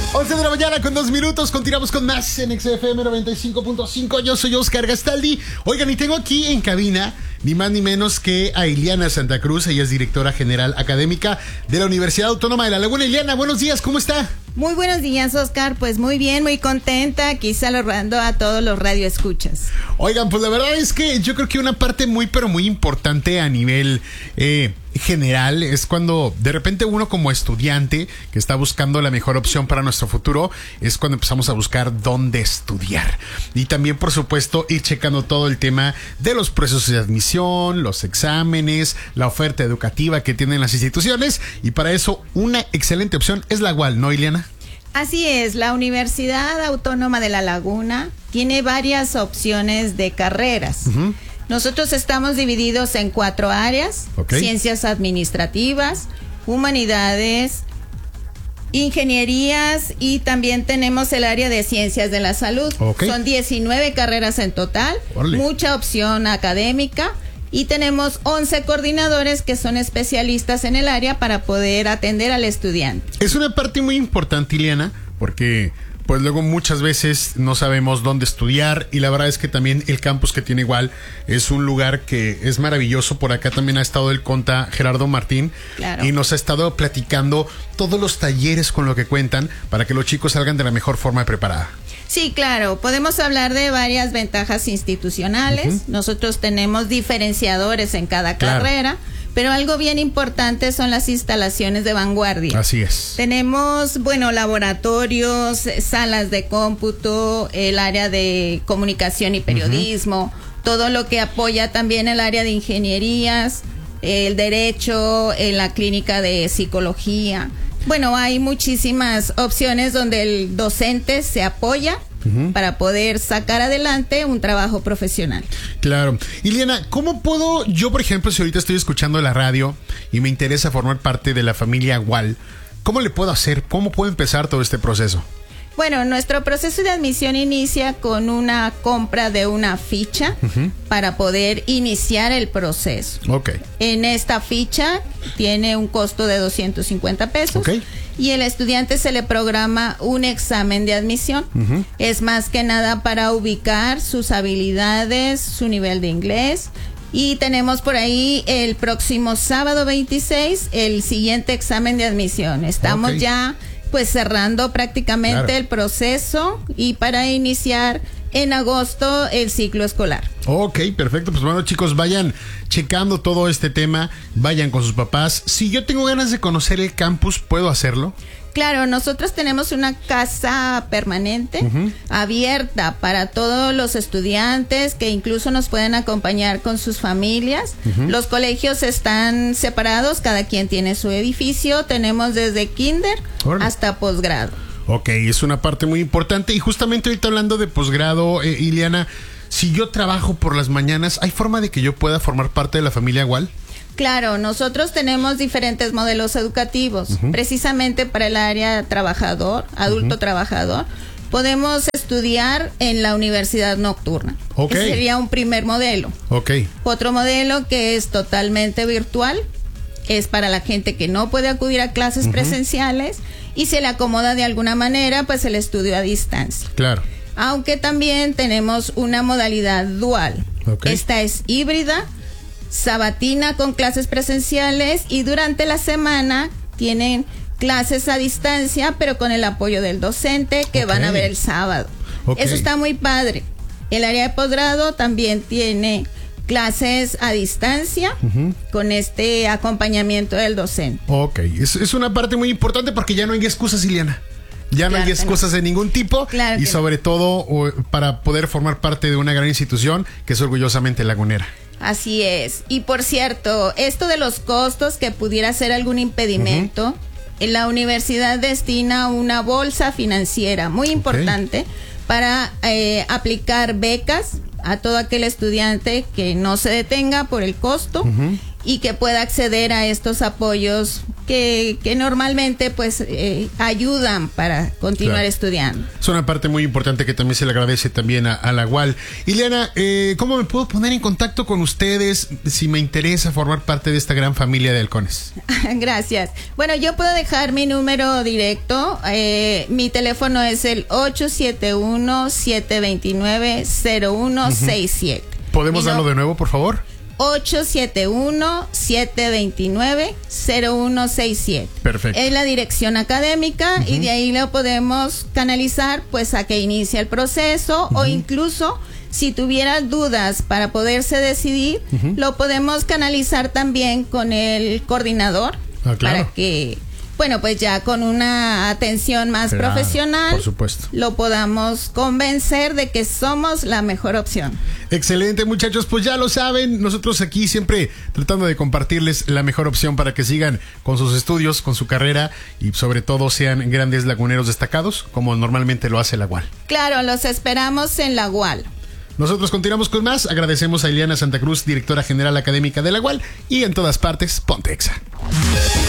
11 de la mañana con 2 minutos. Continuamos con más en XFM 95.5. Yo soy Oscar Gastaldi. Oigan, y tengo aquí en cabina ni más ni menos que a Iliana Santa Cruz. Ella es directora general académica de la Universidad Autónoma de La Laguna. Iliana, buenos días, ¿cómo está? Muy buenos días, Oscar. Pues muy bien, muy contenta, aquí saludando a todos los radioescuchas. Oigan, pues la verdad es que yo creo que una parte muy, pero muy importante a nivel general es cuando de repente uno como estudiante que está buscando la mejor opción para nuestro futuro, es cuando empezamos a buscar dónde estudiar. Y también, por supuesto, ir checando todo el tema de los procesos de admisión, los exámenes, la oferta educativa que tienen las instituciones. Y para eso, una excelente opción es la UAL, ¿no, Iliana? Así es, la Universidad Autónoma de La Laguna tiene varias opciones de carreras. Uh-huh. Nosotros estamos divididos en 4 áreas: ciencias administrativas, humanidades, ingenierías y también tenemos el área de ciencias de la salud. Son 19 carreras en total, mucha opción académica. Y tenemos 11 coordinadores que son especialistas en el área para poder atender al estudiante. Es una parte muy importante, Iliana, porque pues luego muchas veces no sabemos dónde estudiar, y la verdad es que también el campus que tiene igual es un lugar que es maravilloso. Por acá también ha estado el conta Gerardo Martín, claro, y nos ha estado platicando todos los talleres con lo que cuentan para que los chicos salgan de la mejor forma preparada. Sí, claro, podemos hablar de varias ventajas institucionales. Uh-huh. Nosotros tenemos diferenciadores en cada carrera, pero algo bien importante son las instalaciones de vanguardia. Así es. Tenemos, laboratorios, salas de cómputo, el área de comunicación y periodismo, uh-huh, todo lo que apoya también el área de ingenierías, el derecho, la clínica de psicología. Bueno, hay muchísimas opciones donde el docente se apoya, uh-huh, para poder sacar adelante un trabajo profesional. Claro. Iliana, ¿cómo puedo yo, por ejemplo, si ahorita estoy escuchando la radio y me interesa formar parte de la familia UAL, cómo le puedo hacer? ¿Cómo puedo empezar todo este proceso? Bueno, nuestro proceso de admisión inicia con una compra de una ficha, uh-huh, para poder iniciar el proceso. En esta ficha tiene un costo de 250 pesos. Y el estudiante se le programa un examen de admisión. Uh-huh. Es más que nada para ubicar sus habilidades, su nivel de inglés. Y tenemos por ahí el próximo sábado 26 el siguiente examen de admisión. Estamos ya cerrando prácticamente el proceso y para iniciar en agosto el ciclo escolar. Ok, perfecto. Pues bueno, chicos, vayan checando todo este tema, vayan con sus papás. Si yo tengo ganas de conocer el campus, ¿puedo hacerlo? Claro, nosotros tenemos una casa permanente, uh-huh, abierta para todos los estudiantes que incluso nos pueden acompañar con sus familias. Uh-huh. Los colegios están separados, cada quien tiene su edificio. Tenemos desde kinder hasta posgrado. Ok, es una parte muy importante. Y justamente ahorita hablando de posgrado, Iliana, si yo trabajo por las mañanas, ¿hay forma de que yo pueda formar parte de la familia UAL? Claro, nosotros tenemos diferentes modelos educativos, uh-huh, precisamente para el área trabajador, adulto, uh-huh, trabajador. Podemos estudiar en la universidad nocturna. Ese sería un primer modelo. Otro modelo que es totalmente virtual, es para la gente que no puede acudir a clases, uh-huh, presenciales y se le acomoda de alguna manera el estudio a distancia. Claro. Aunque también tenemos una modalidad dual. Esta es híbrida, sabatina con clases presenciales y durante la semana tienen clases a distancia, pero con el apoyo del docente que van a ver el sábado. Eso está muy padre. El área de posgrado también tiene clases a distancia, uh-huh, con este acompañamiento del docente. Es una parte muy importante porque ya no hay excusas, Iliana. Ya no hay excusas de ningún tipo, y sobre todo para poder formar parte de una gran institución que es orgullosamente lagunera. Así es. Y por cierto, esto de los costos que pudiera ser algún impedimento, uh-huh, la universidad destina una bolsa financiera muy importante para aplicar becas a todo aquel estudiante que no se detenga por el costo, uh-huh, y que pueda acceder a estos apoyos que normalmente pues ayudan para continuar estudiando. Es una parte muy importante que también se le agradece también a la UAL. Ileana, ¿cómo me puedo poner en contacto con ustedes si me interesa formar parte de esta gran familia de halcones? Gracias. Bueno, yo puedo dejar mi número directo. Mi teléfono es el 871-729-0167. ¿Podemos darlo de nuevo, por favor? 871-729-0167. Perfecto. Es la dirección académica y de ahí lo podemos canalizar pues a que inicie el proceso o incluso si tuvieran dudas para poderse decidir, lo podemos canalizar también con el coordinador para que, bueno, pues ya con una atención más profesional, por supuesto, lo podamos convencer de que somos la mejor opción. Excelente, muchachos, pues ya lo saben, nosotros aquí siempre tratando de compartirles la mejor opción para que sigan con sus estudios, con su carrera y sobre todo sean grandes laguneros destacados, como normalmente lo hace la UAL. Claro, los esperamos en la UAL. Nosotros continuamos con más. Agradecemos a Ileana Santa Cruz, directora general académica de la UAL, y en todas partes, Ponte Exa.